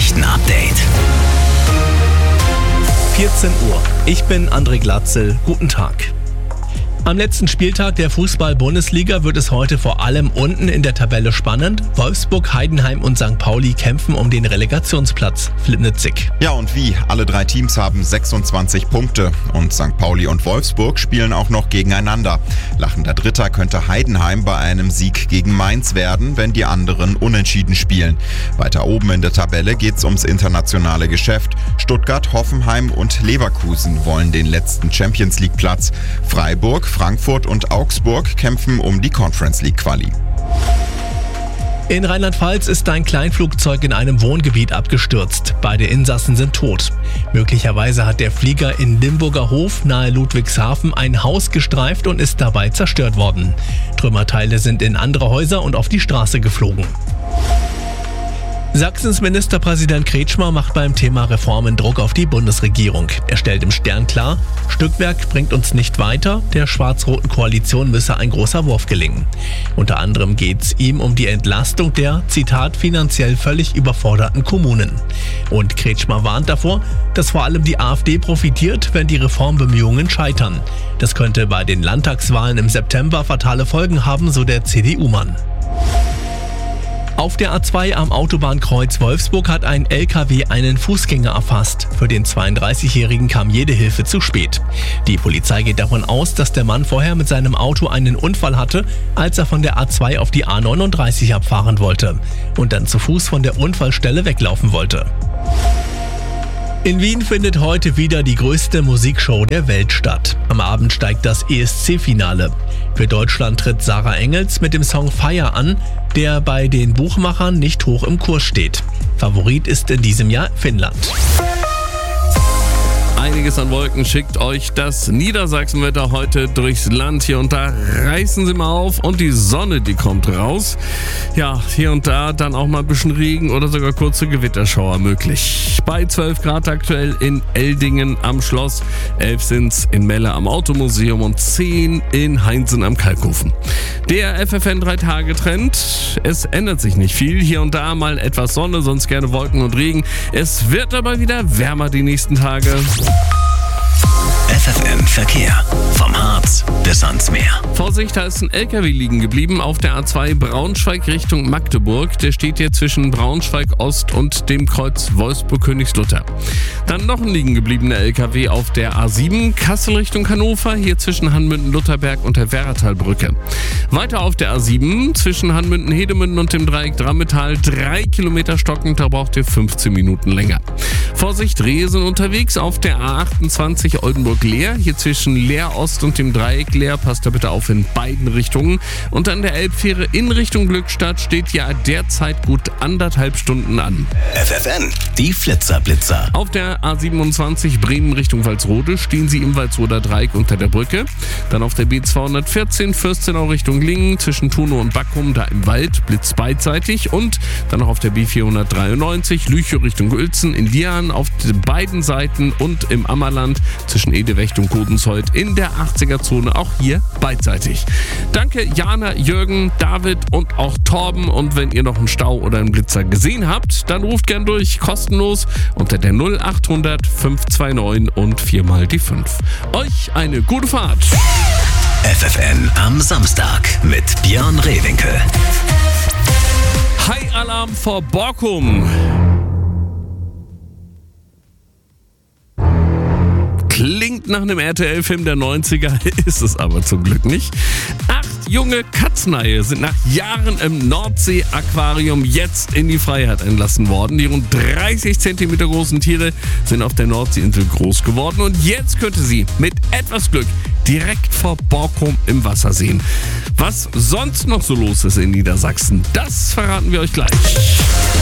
Nachrichten-Update. 14 Uhr. Ich bin André Glatzel. Guten Tag. Am letzten Spieltag der Fußball-Bundesliga wird es heute vor allem unten in der Tabelle spannend. Wolfsburg, Heidenheim und St. Pauli kämpfen um den Relegationsplatz. Flipnitzig. Ja, und wie? Alle drei Teams haben 26 Punkte. Und St. Pauli und Wolfsburg spielen auch noch gegeneinander. Lachender Dritter könnte Heidenheim bei einem Sieg gegen Mainz werden, wenn die anderen unentschieden spielen. Weiter oben in der Tabelle geht's ums internationale Geschäft. Stuttgart, Hoffenheim und Leverkusen wollen den letzten Champions-League-Platz. Freiburg, Frankfurt und Augsburg kämpfen um die Conference League Quali. In Rheinland-Pfalz ist ein Kleinflugzeug in einem Wohngebiet abgestürzt. Beide Insassen sind tot. Möglicherweise hat der Flieger in Limburger Hof nahe Ludwigshafen ein Haus gestreift und ist dabei zerstört worden. Trümmerteile sind in andere Häuser und auf die Straße geflogen. Sachsens Ministerpräsident Kretschmer macht beim Thema Reformen Druck auf die Bundesregierung. Er stellt im Stern klar, Stückwerk bringt uns nicht weiter, der schwarz-roten Koalition müsse ein großer Wurf gelingen. Unter anderem geht es ihm um die Entlastung der, Zitat, finanziell völlig überforderten Kommunen. Und Kretschmer warnt davor, dass vor allem die AfD profitiert, wenn die Reformbemühungen scheitern. Das könnte bei den Landtagswahlen im September fatale Folgen haben, so der CDU-Mann. Auf der A2 am Autobahnkreuz Wolfsburg hat ein LKW einen Fußgänger erfasst. Für den 32-Jährigen kam jede Hilfe zu spät. Die Polizei geht davon aus, dass der Mann vorher mit seinem Auto einen Unfall hatte, als er von der A2 auf die A39 abfahren wollte und dann zu Fuß von der Unfallstelle weglaufen wollte. In Wien findet heute wieder die größte Musikshow der Welt statt. Am Abend steigt das ESC-Finale. Für Deutschland tritt Sarah Engels mit dem Song Fire an, der bei den Buchmachern nicht hoch im Kurs steht. Favorit ist in diesem Jahr Finnland. Einiges an Wolken schickt euch das Niedersachsenwetter heute durchs Land. Hier und da reißen sie mal auf und die Sonne, die kommt raus. Ja, hier und da dann auch mal ein bisschen Regen oder sogar kurze Gewitterschauer möglich. Bei 12 Grad aktuell in Eldingen am Schloss, 11 sind's in Melle am Automuseum und 10 in Heinzen am Kalkofen. Der FFN 3-Tage-Trend, es ändert sich nicht viel. Hier und da mal etwas Sonne, sonst gerne Wolken und Regen. Es wird aber wieder wärmer die nächsten Tage. FFN Verkehr. Vom Harz bis ans Meer. Vorsicht, da ist ein LKW liegen geblieben auf der A2 Braunschweig Richtung Magdeburg. Der steht hier zwischen Braunschweig Ost und dem Kreuz Wolfsburg-Königslutter. Dann noch ein liegen gebliebener LKW auf der A7 Kassel Richtung Hannover, hier zwischen Hanmünden-Lutherberg und der Werratalbrücke. Weiter auf der A7 zwischen Hanmünden-Hedemünden und dem Dreieck Drammetal 3 Kilometer stockend, da braucht ihr 15 Minuten länger. Vorsicht, Rehe sind unterwegs auf der A28 Oldenburg-Leer, hier zwischen Leer Ost und dem Dreieck Leer, passt da bitte auf in beiden Richtungen. Und an der Elbfähre in Richtung Glückstadt steht ja derzeit gut 1,5 Stunden an. FFN, die Flitzer-Blitzer. Auf der A27 Bremen Richtung Walsrode stehen sie im Walsroder Dreieck unter der Brücke. Dann auf der B214 Fürstenau Richtung Lingen zwischen Thunow und Backrum, da im Wald, blitzt beidseitig. Und dann noch auf der B493 Lüchow Richtung Uelzen in Lian auf beiden Seiten und im Ammerland zwischen Edewecht und Kodensholt in der 80er-Zone, auch hier beidseitig. Danke Jana, Jürgen, David und auch Torben. Und wenn ihr noch einen Stau oder einen Blitzer gesehen habt, dann ruft gern durch, kostenlos unter der 0800 529 und 4 mal die 5. Euch eine gute Fahrt. FFN am Samstag mit Björn Rehwinkel. High Alarm vor Borkum. Klingt nach einem RTL-Film der 90er, ist es aber zum Glück nicht. 8 junge Katzenhaie sind nach Jahren im Nordsee-Aquarium jetzt in die Freiheit entlassen worden. Die rund 30 cm großen Tiere sind auf der Nordseeinsel groß geworden und jetzt könnte sie mit etwas Glück direkt vor Borkum im Wasser sehen. Was sonst noch so los ist in Niedersachsen, das verraten wir euch gleich.